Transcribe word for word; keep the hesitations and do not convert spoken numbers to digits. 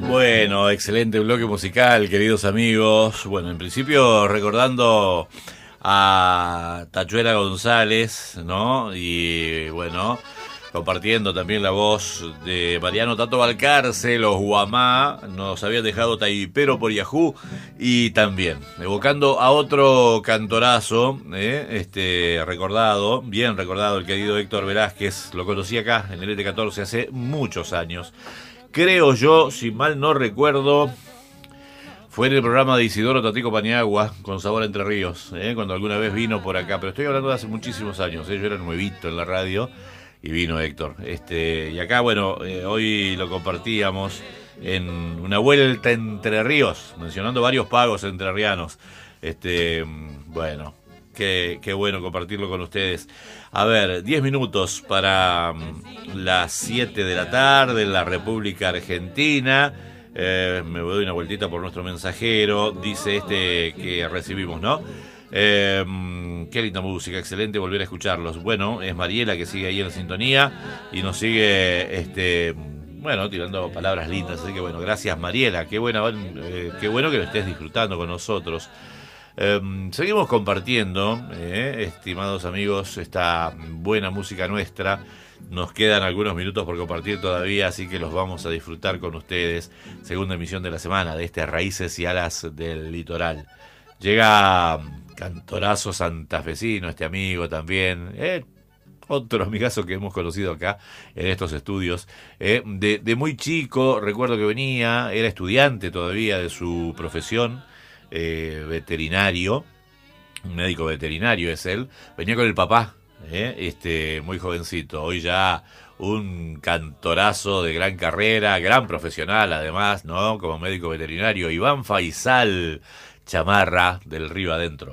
Bueno, excelente bloque musical, queridos amigos. Bueno, en principio recordando a Tachuela González, ¿no? Y bueno, compartiendo también la voz de Mariano Tato Valcarce, los Guamá, nos habían dejado Taipero por Yahoo, y también evocando a otro cantorazo, ¿eh? este recordado, bien recordado, el querido Héctor Velázquez. Lo conocí acá en el E T catorce hace muchos años. Creo yo, si mal no recuerdo, fue en el programa de Isidoro Tatico Paniagua, con Sabor a Entre Ríos, ¿eh? cuando alguna vez vino por acá, pero estoy hablando de hace muchísimos años, ¿eh? Yo era nuevito en la radio y vino Héctor. Este, y acá, bueno, eh, hoy lo compartíamos en una vuelta Entre Ríos, mencionando varios pagos entrerrianos. Este, bueno, qué, qué bueno compartirlo con ustedes. A ver, diez minutos para um, las siete de la tarde en la República Argentina. Eh, me doy una vueltita por nuestro mensajero. Dice este que recibimos, ¿no? Eh, qué linda música, excelente volver a escucharlos. Bueno, es Mariela que sigue ahí en la sintonía y nos sigue, este, bueno, tirando palabras lindas. Así que bueno, gracias Mariela. Qué, buena, eh, qué bueno que lo estés disfrutando con nosotros. Um, seguimos compartiendo, eh, estimados amigos, esta buena música nuestra. Nos quedan algunos minutos por compartir todavía, así que los vamos a disfrutar con ustedes. Segunda emisión de la semana de este Raíces y Alas del Litoral. Llega cantorazo santafesino, este amigo también, eh, otro amigazo que hemos conocido acá en estos estudios. Eh, de, de muy chico, recuerdo que venía, era estudiante todavía de su profesión. Eh, veterinario, un médico veterinario es él, venía con el papá, eh, este, muy jovencito, hoy ya un cantorazo de gran carrera, gran profesional además, ¿no? Como médico veterinario, Iván Faisal Chamarra, del Río Adentro.